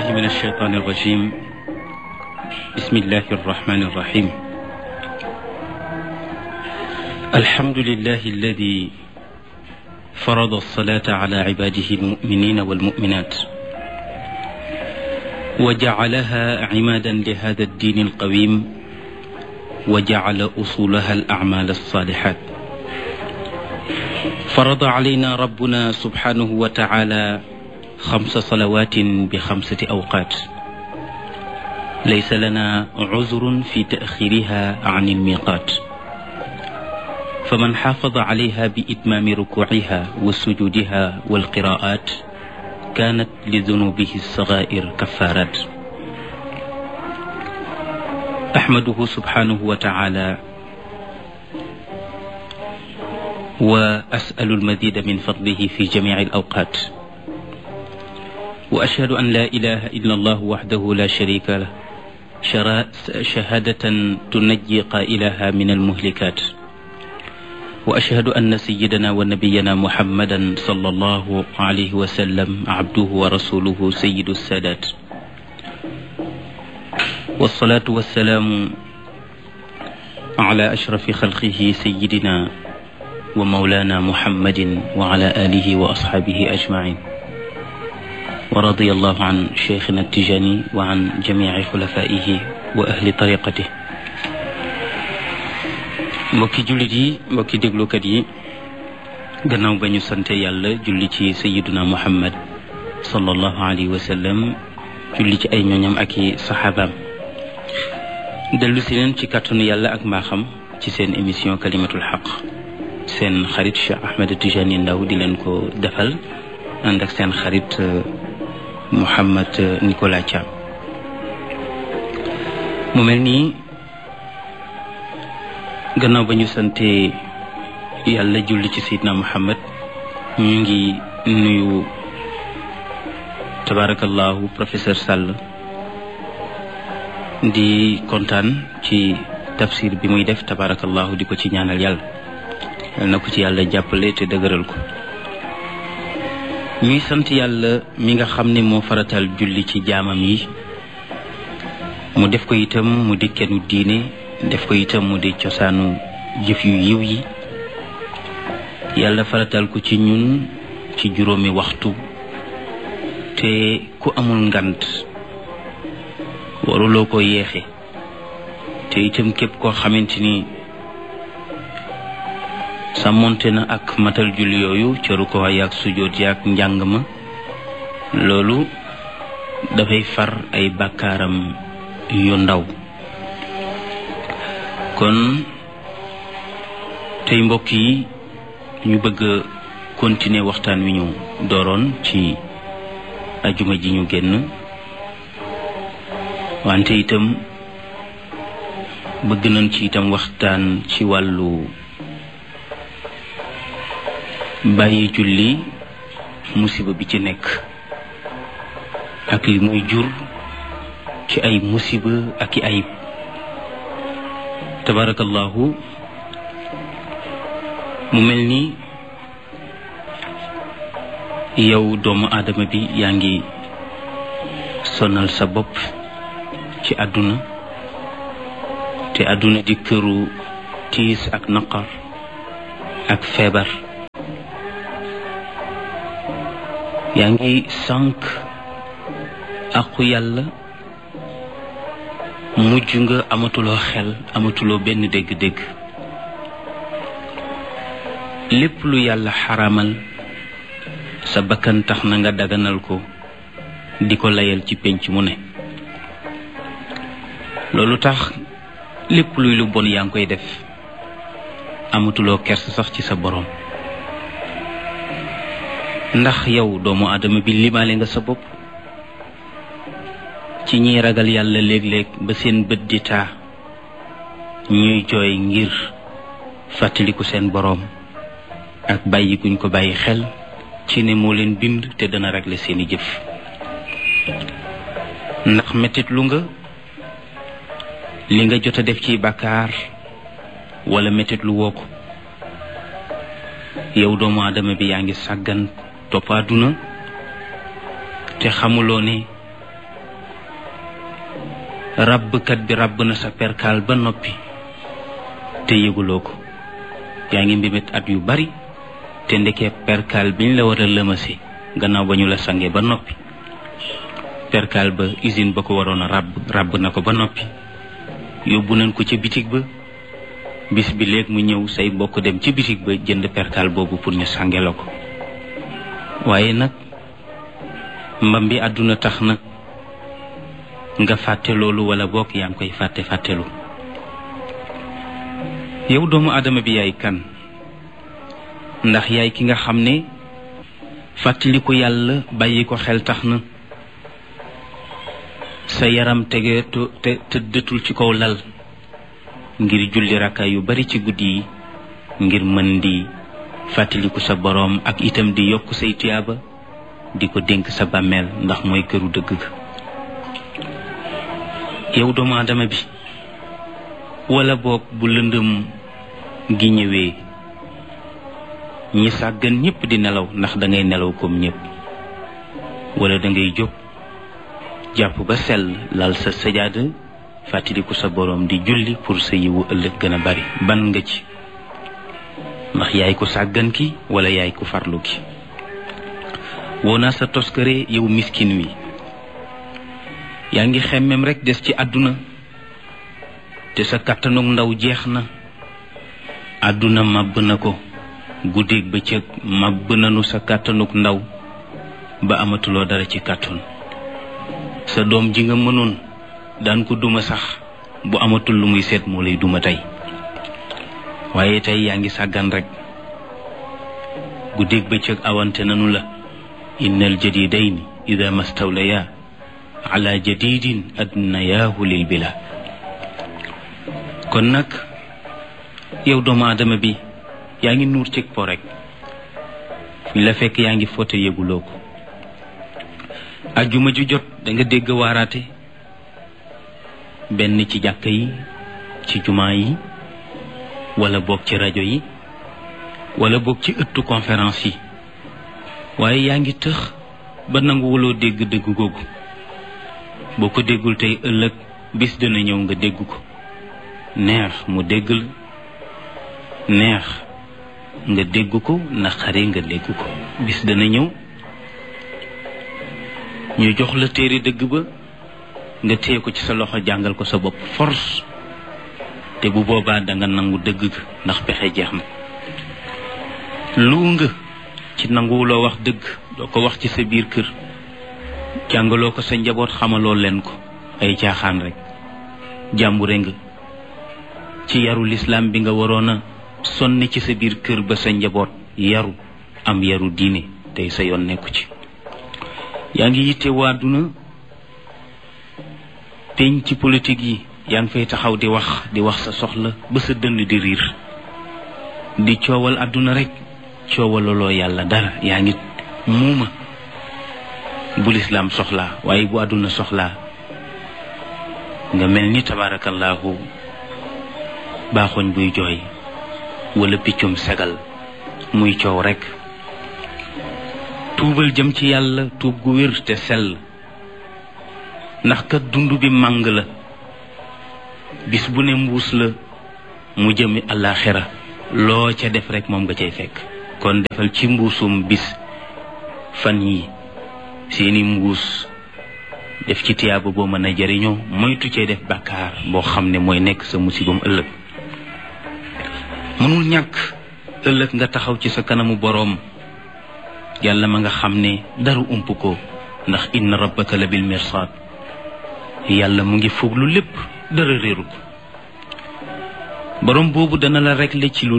من الشيطان الرجيم. بسم الله الرحمن الرحيم. الحمد لله الذي فرض الصلاة على عباده المؤمنين والمؤمنات وجعلها عمادا لهذا الدين القويم وجعل أصولها الأعمال الصالحات. فرض علينا ربنا سبحانه وتعالى 5 صلوات ب5 أوقات، ليس لنا عذر في تأخيرها عن الميقات، فمن حافظ عليها بإتمام ركوعها وسجودها والقراءات كانت لذنوبه الصغائر كفارات. أحمده سبحانه وتعالى وأسأل المزيد من فضله في جميع الأوقات، وأشهد أن لا إله إلا الله وحده لا شريك له شهادة تنجي قائلها من المهلكات، وأشهد أن سيدنا ونبينا محمدا صلى الله عليه وسلم عبده ورسوله سيد السادات، والصلاة والسلام على أشرف خلقه سيدنا ومولانا محمد وعلى آله وأصحابه أجمعين، ورضي الله عن شيخنا التجاني وعن جميع خلفائه وأهل طريقته. mbokki jullit yi, mbokki déglukat yi, gannaaw ba ñu sante yàlla julli ci sayyiduna muhammad sallallahu alayhi wa sallam, julli ci ay ñooñam ak i saxaabaam, dellu si leen ci kàttanu yàlla ak mbaaxam ci seen émission kalimatul xaq, seen xarit Cheikh Ahmed Tijani Ndaw di leen ko defal ànd ak seen xarit Mouhamed Nicolas Thiam. mu mel nii gannaaw ba ñu sante yàlla julli ci Seydina Muhammad, ñu ngi nuyu tabarakallahu professeur Sall, di kontaan ci tafsir bi muy def tabarakallahu, di ko ci ñaanal yàlla na ko ci yàlla jàppale te dëgëral ko. ñuy sant yàlla mi nga xam ne moo faratal julli ci jaamam yi, mu def ko itam mu di kennu diine, def ko itam mu di cosaanu jëf yu yiw yi. yàlla faratal ko ci ñun ci juróomi waxtu, te ku amul ngant waruloo ko yeexe, te itam képp koo xamante ni sàmmonte na ak matal julli yooyu ca rukkoo yaak sujjóot yaak njàng ma, loolu dafay far ay bàkkaaram yu ndaw. kon tey mbokk yi, ñu bëgg a continuer waxtaan wi ñu dooroon ci ajuma ji ñu génn, wante itam bëgg nañ ci itam waxtaan ci wàllu bàyyi julli, musiba bi ci nekk ak li muy jur ci ay musiba ak i ayib. tabarakallahu, mu mel ni yow doomu aadama bi yaa ngi sonal sa bopp ci àdduna, te àdduna di këru tiis ak naqar ak feebar. yaa ngi sànq aqu yàlla, mujj nga amatuloo xel, amatuloo benn dégg-dégg. lépp lu yàlla xaramal sa bakkan tax na nga daganal ko, di ko layal ci pénc mu ne. loolu tax lépp luy lu bon yaa ngi koy def, amatuloo kersa sax ci sa borom. ndax yow doomu aadama bi limaale nga sa bopp ci ñiy ragal yàlla léeg-léeg ba seen bët di taa, ñuy jooy ngir fàttaliku seen boroom ak bàyyi guñ ko bàyyi xel ci ne moo leen bind te dana régler seeni jëf. ndax mettit lu nga li nga jot a def ci bàkkaar wala mettit lu woo ko. yow doomu aadama bi yaa ngi sàggan topp àdduna te xamuloo ne ràbbkat bi ràbb na sa perkaal ba noppi te yëguloo ko. yaa ngi mbébét at yu bari te ndekee perkaal biñ la war a lëmase gannaaw ba ñu la sange ba noppi, perkaal ba usine ba ko waroon a ràbb na ko ba noppi, yóbbu nañ ko ca bitig ba. bis bi léegi mu ñëw say mbokk dem ci bitig ba jënd perkaal boobu pour ñu sange la ko. waaye nag mbam bi àdduna tax na nga fàtte loolu, wala bokk yaa ngi koy fàttelu. yow doomu aadama bi yaay kan? ndax yaay ki nga xam ne fàttali ko yàlla bàyyi ko xel tax na sa yaram tege te tëddatul ci kaw lal ngir julli rakka yu bari ci guddi yi, ngir mën di fàttaliku sa boroom ak itam di yokk say tiyaaba, di ko dénk sa bàmmeel ndax mooy këru dëgg ga. yow doomu aadama bi, wala boog bu lëndëm gi ñëwee ñi sàggan ñépp di nelaw, ndax dangay nelaw comme ñépp, wala dangay jóg jàpp ba sell lal sa sajaada fàttaliku sa boroom di julli pour sa yiwu ëllëg gën a bari. ban nga ci? ndax yaay ko sàggan ki wala yaay ko farlu ki? woonaa sa toskare yow miskin wi, yaa ngi xemmem rekk des ci àdduna te sa kàttanug ndaw jeex na. àdduna màbb na ko, guddeeg bëccëg màbb nanu sa kàttanug ndaw ba amatuloo dara ci kàttan. sa doom ji nga mënoon daan ko duma sax bu amatul lu muy seet moo lay duma tey. waaye tey yaa ngi sàggan rekk, guddeeg bëccëg awante nanu la. innal jadidayni ida mastawlaya ala jadidin adnayaahu lil bila. kon nag yow doomu aadama bi yaa ngi nuur cig po rek, fi la fekk yaa ngi foote yëguloo ko. ajjuma ju jot da nga dégg waaraate, benn ci jàkka yi, ci jumaa yi, wala boog ci rajo yi, wala boog ci ëttu conférence yi. waaye yaa ngi tëx ba nanguwuloo dégg dëgg googu. boo ko déggul tey ëllëg bis dina ñëw nga dégg ko, neex mu dégg la, neex nga dégg ko, naqari nga dégg ko. bis dana ñëw ñu jox la téere dëgg ba nga téye ko ci sa loxo jàngal ko sa bopp force, te bu boobaa danga nangu dëgg ga ndax pexe jeex na. lu nga ci nanguwuloo wax dëgg, doo ko wax ci sa biir kër, jàngaloo ko sa njaboot, xamaloo leen ko, ay caaxaan rek. jàmbure nga ci yaru lislaam bi nga waroon a sonni ci sa biir kër ba sa njaboot yaru am yaru diine, tey sa yoon nekku ci. yaa ngi yitte waa àdduna, peñ ci politique yi yaa ngi fay taxaw di wax sa soxla ba sa dënn di riir, di coowal àdduna rek, coowalaloo yàlla dara. yaa ngi muuma bu lislaam soxlaa, waaye bu àdduna soxlaa nga mel ni tabaarakallaahu baaxoñ buy jooy wala piccum segal muy coow rekk. tuubal jëm ci yàlla, tuub gu wér te sell, ndax kat dund bi màng la, bis bu ne mbuus la mu jëmi àllaaxira, loo ca def rekk moom nga cay fekk. kon defal ci mbuusum bis fan yi seeni mbuus, def ci tiyaaba boo mën a jariñoo, moytu cee def bàkkaar boo xam ne mooy nekk sa musibam ëllëg. mënul ñàkk ëllëg nga taxaw ci sa kanamu boroom, yàlla ma nga xam ne dara ump ko, ndax inna rabbaka la bil mirsaad. yàlla mu ngi foog lu lépp, dara réeru ko. boroom boobu dana la régler ci lu